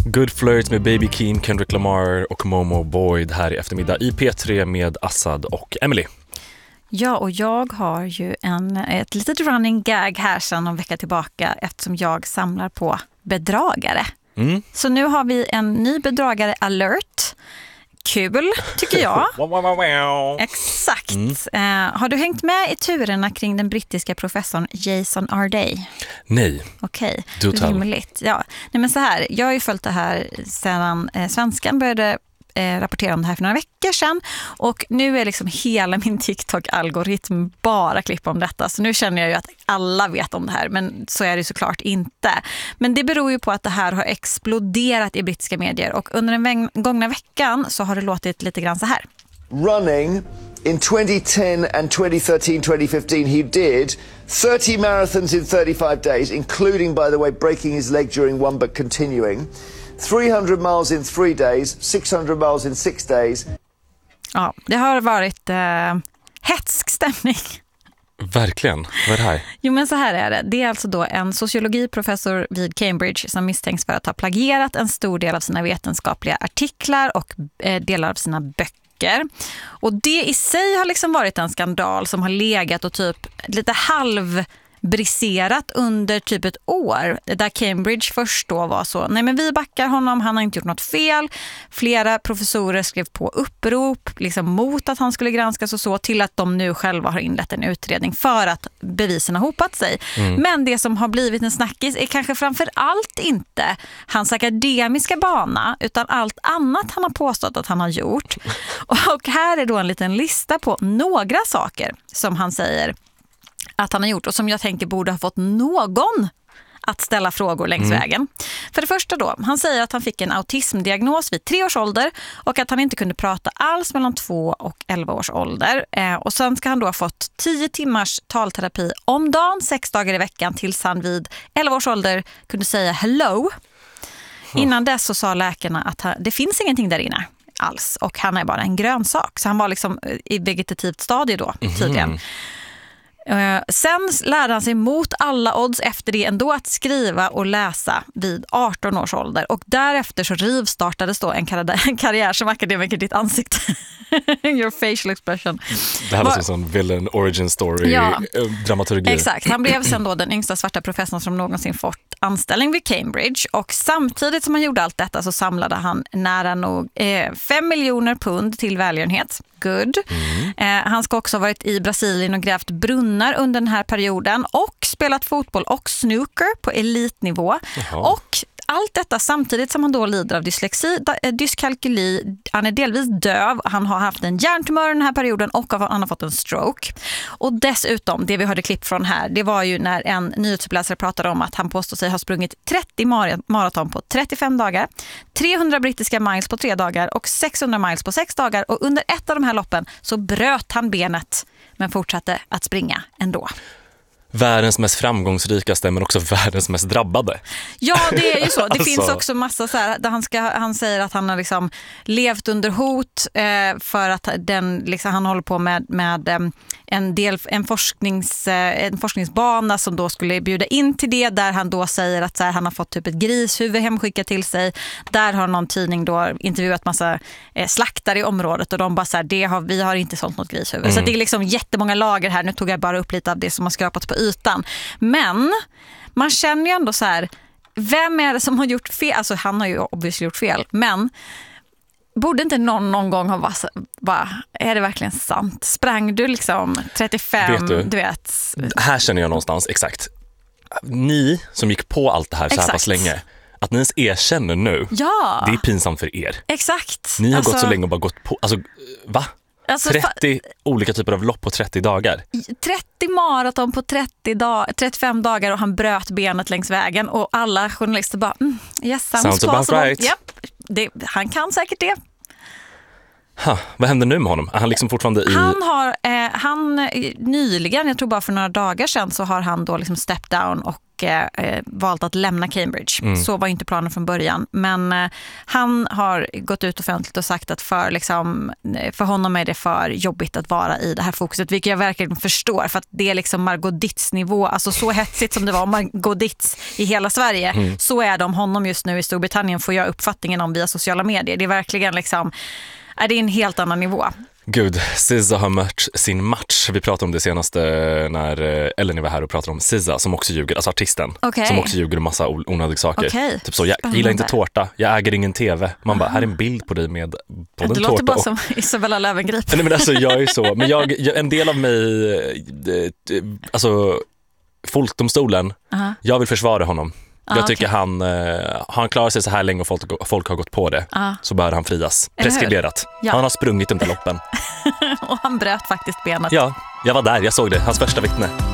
Good Flirt med Baby Keem, Kendrick Lamar och Momo Boyd här i eftermiddag i P3 med Assad och Emily. Ja, och jag har ju ett litet running gag här sedan en vecka tillbaka eftersom jag samlar på bedragare. Så nu har vi en ny bedragare alert. Kul, tycker jag. Exakt. Har du hängt med i turerna kring den brittiska professorn Jason Arday? Nej. Okej, rimligt. Ja. Nej, men så här, jag har ju följt det här sedan Svenskan började rapportera om det här för några veckor sedan, och nu är liksom hela min TikTok-algoritm bara klipp om detta, så nu känner jag ju att alla vet om det här, men så är det såklart inte. Men det beror ju på att det här har exploderat i brittiska medier, och under den gångna veckan så har det låtit lite grann så här. Running in 2010 and 2013-2015 he did 30 marathons in 35 days, including, by the way, breaking his leg during one but continuing. 300 miles in 3 days, 600 miles in 6 days. Ja, det har varit hätsk stämning. Verkligen. Vad är det här? Jo, men så här är det. Det är alltså då en sociologiprofessor vid Cambridge som misstänks för att ha plagierat en stor del av sina vetenskapliga artiklar och delar av sina böcker. Och det i sig har liksom varit en skandal som har legat och typ lite halvbriserat under typ ett år, där Cambridge först då var så, nej men vi backar honom, han har inte gjort något fel. Flera professorer skrev på upprop liksom mot att han skulle granskas och så, till att de nu själva har inlett en utredning för att bevisen har hopat sig. Men det som har blivit en snackis är kanske framför allt inte hans akademiska bana, utan allt annat han har påstått att han har gjort. Och här är då en liten lista på några saker som han säger att han har gjort och som jag tänker borde ha fått någon att ställa frågor längs vägen. För det första då, han säger att han fick en autismdiagnos vid 3 års ålder och att han inte kunde prata alls mellan 2 och 11 års ålder. Och sen ska han då ha fått 10 timmars talterapi om dagen, 6 dagar i veckan, tills han vid 11 års ålder kunde säga hello. Innan dess så sa läkarna att det finns ingenting där inne alls, och han är bara en grönsak. Så han var liksom i vegetativt stadie då, tydligen. Sen lärde han sig mot alla odds efter det ändå att skriva och läsa vid 18 års ålder, och därefter så rivstartades då en karriär som akademiker. Ditt ansikte, your facial expression. Det här var en sån villain origin story, dramaturgi. Exakt, han blev sen då den yngsta svarta professorn som någonsin fått anställning vid Cambridge, och samtidigt som han gjorde allt detta så samlade han nära nog 5 miljoner pund till välgörenhet. Good. Han ska också ha varit i Brasilien och grävt brunnar under den här perioden och spelat fotboll och snooker på elitnivå. Och allt detta samtidigt som han då lider av dyslexi, dyskalkyli, han är delvis döv, han har haft en hjärntumör den här perioden och han har fått en stroke. Och dessutom, det vi hörde klipp från här, det var ju när en nyhetsuppläsare pratade om att han påstår sig ha sprungit 30 maraton på 35 dagar, 300 brittiska miles på 3 dagar och 600 miles på 6 dagar, och under ett av de här loppen så bröt han benet men fortsatte att springa ändå. Världens mest framgångsrikaste men också världens mest drabbade. Ja, det är ju så. Det finns också massa så här, där han säger att han har liksom levt under hot för att han håller på med en forskningsbana som då skulle bjuda in till det, där han då säger att så här, han har fått typ ett grishuvud hemskickat till sig. Där har någon tidning då intervjuat massa slaktare i området, och de bara så här, vi har inte sålt något grishuvud. Så det är liksom jättemånga lager här. Nu tog jag bara upp lite av det som har skrapats på ytan. Men man känner ju ändå så här, vem är det som har gjort fel? Alltså han har ju obviously gjort fel, men borde inte någon gång ha bara, är det verkligen sant? Sprang du liksom 35, du vet? Här känner jag någonstans, exakt. Ni som gick på allt det här så här pass länge, att ni ens erkänner nu, det är pinsamt för er. Exakt. Ni har gått så länge och bara gått på, va? Alltså, 30 olika typer av lopp på 30 dagar. 30 maraton på 35 dagar, och han bröt benet längs vägen, och alla journalister bara, yes, sounds about right. Yep, han kan säkert det. Vad händer nu med honom? Är han liksom fortfarande i... Han nyligen, jag tror bara för några dagar sedan, så har han då liksom step down och valt att lämna Cambridge. Så var inte planen från början. Men han har gått ut offentligt och sagt att för honom är det för jobbigt att vara i det här fokuset, vilket jag verkligen förstår, för att det är liksom Margot Ditts nivå, alltså så hetsigt som det var Margot Ditts i hela Sverige, så är de honom just nu i Storbritannien, får jag uppfattningen om via sociala medier. Det är verkligen liksom, det är en helt annan nivå. Gud, SZA har mött sin match. Vi pratade om det senaste när Eleni var här och pratade om SZA som också ljuger, alltså artisten, som också ljuger en massa onödiga saker. Typ så, jag gillar inte tårta, jag äger ingen tv. Man bara, här är en bild på dig med på den tårta. Det låter bara som Isabella Löwengrip. Nej, men alltså jag är så, men en del av mig, alltså folkdomstolen, jag vill försvara honom. Jag tycker han klarar sig så här länge och folk har gått på det, så bör han frias. Preskriberat. Ja. Han har sprungit under loppen. Och han bröt faktiskt benet. Ja, jag var där, jag såg det. Hans första vittne.